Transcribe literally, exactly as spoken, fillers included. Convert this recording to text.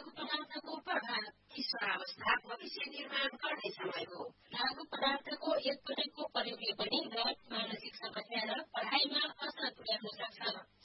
लागू पदार्थको प्रभाव तीसरो अवस्था भविष्य निर्माण गर्ने समय हो। लागू पदार्थको एकपटकको प्रयोगले पनि